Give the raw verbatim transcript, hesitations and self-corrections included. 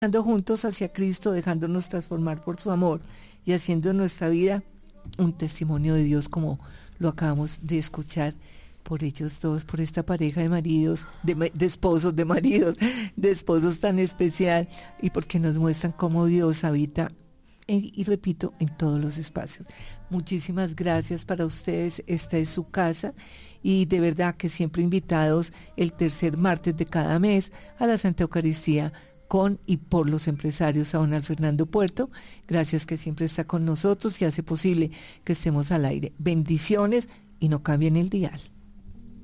caminando juntos hacia Cristo, dejándonos transformar por su amor y haciendo nuestra vida un testimonio de Dios, como lo acabamos de escuchar por ellos dos, por esta pareja de maridos, de, de esposos, de maridos, de esposos tan especial, y porque nos muestran cómo Dios habita en, y repito, en todos los espacios. Muchísimas gracias para ustedes, esta es su casa, y de verdad que siempre invitados el tercer martes de cada mes a la Santa Eucaristía con y por los empresarios, a don Fernando Puerto. Gracias, que siempre está con nosotros y hace posible que estemos al aire. Bendiciones y no cambien el dial.